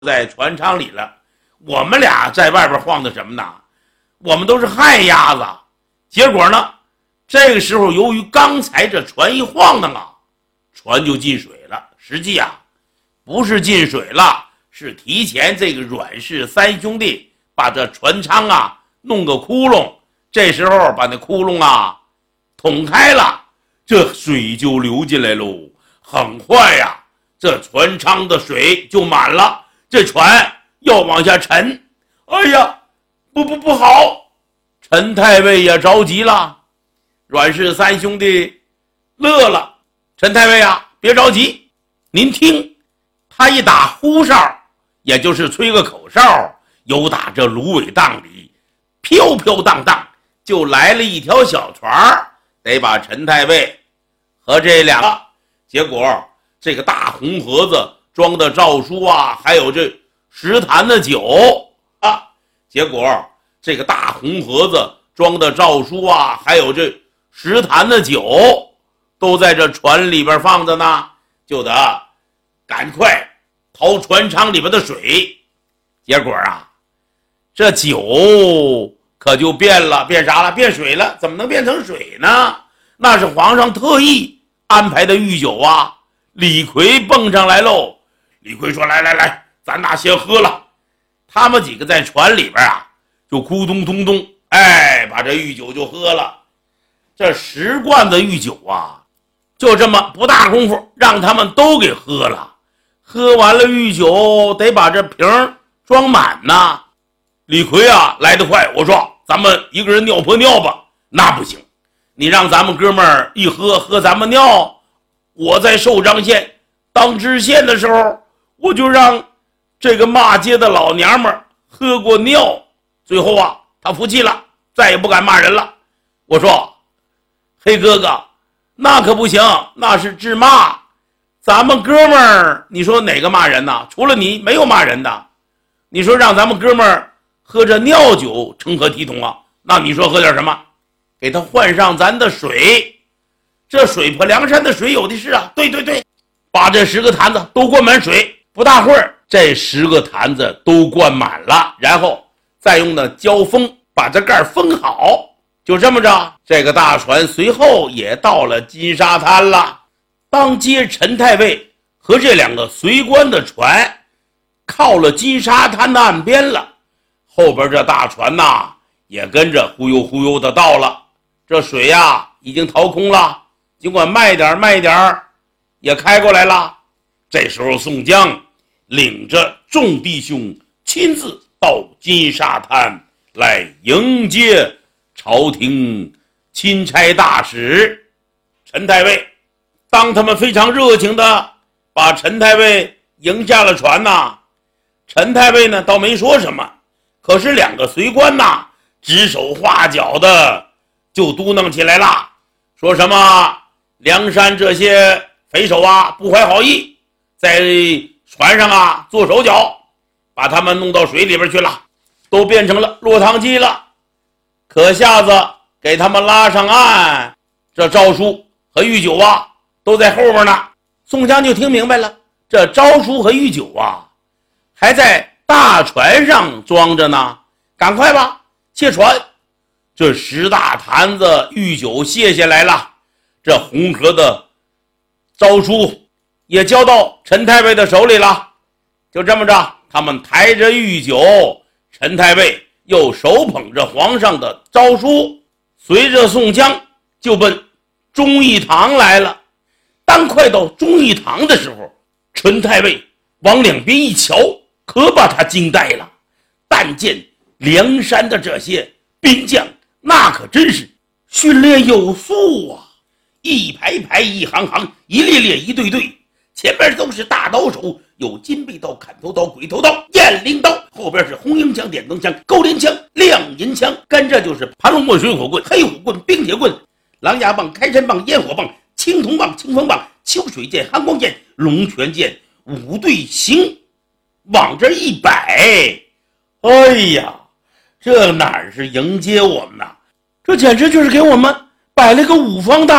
在船舱里了，我们俩在外边晃的什么呢？我们都是旱鸭子。结果呢，这个时候由于刚才这船一晃荡啊，船就进水了。实际啊，不是进水了，是提前这个阮氏三兄弟把这船舱啊弄个窟窿，这时候把那窟窿啊捅开了，这水就流进来喽。很快呀，这船舱的水就满了，这船要往下沉。哎呀，不好！陈太尉也着急了。阮氏三兄弟乐了：“陈太尉啊，别着急，您听。”他一打呼哨，也就是吹个口哨，由打这芦苇荡里飘飘荡荡就来了一条小船，得把陈太尉和这两个。结果这个大红盒子装的诏书啊，还有这10坛的酒啊，结果这个大红盒子装的诏书啊，还有这10坛的酒都在这船里边放着呢，就得赶快掏船舱里边的水。结果啊，这酒可就变了，变啥了？变水了。怎么能变成水呢？那是皇上特意安排的御酒啊。李逵蹦上来喽。李逵说：“来，咱俩先喝了。”他们几个在船里边啊，就咕咚咚咚，把这御酒就喝了。这10罐的御酒啊，就这么不大功夫让他们都给喝了。喝完了御酒，得把这瓶装满呐。李逵啊来得快，我说咱们一个人尿泼尿吧。那不行，你让咱们哥们儿一喝咱们尿，我在寿张县当知县的时候，我就让这个骂街的老娘们喝过尿，最后啊他服气了，再也不敢骂人了。我说黑哥哥，那可不行，那是治骂。咱们哥们儿，你说哪个骂人呢？除了你没有骂人的。你说让咱们哥们儿喝着尿酒成何体统啊？那你说喝点什么？给他换上咱的水，这水泊梁山的水有的是啊。对，把这10个坛子都灌满水。不大会儿，这10个坛子都灌满了，然后再用那胶封把这盖封好。就这么着，这个大船随后也到了金沙滩了。当接陈太尉和这2个随官的船靠了金沙滩的岸边了，后边这大船呐也跟着忽悠的到了。这水呀已经掏空了，尽管慢点也开过来了。这时候宋江领着众弟兄亲自到金沙滩来迎接朝廷钦差大使陈太尉。当他们非常热情的把陈太尉迎下了船呐，陈太尉呢倒没说什么，可是2个随官呐指手画脚的就嘟囔起来了，说什么梁山这些匪首啊不怀好意，在船上啊做手脚，把他们弄到水里边去了，都变成了落汤鸡了。可下子给他们拉上岸，这诏书和御酒啊都在后边呢。宋江就听明白了，这诏书和御酒啊还在大船上装着呢，赶快吧，卸船。这10大坛子御酒卸下来了，这红河的诏书也交到陈太尉的手里了。就这么着，他们抬着御酒，陈太尉又手捧着皇上的诏书，随着宋江就奔忠义堂来了。当快到忠义堂的时候，陈太尉往两边一瞧，可把他惊呆了。但见梁山的这些兵将，那可真是训练有素啊，一排排，一行行，一列列，一对对，前边都是大刀手，有金背刀、砍头刀、鬼头刀、雁翎刀，后边是红缨枪、点灯枪、勾连枪、亮银枪，跟着就是盘龙棍、水火棍、黑虎棍、冰铁棍、狼牙棒、开山棒、烟火棒、青铜棒、清风棒、秋水剑、寒光剑、龙泉剑，5队形往这一摆，哎呀，这哪是迎接我们呐，这简直就是给我们摆了个5方大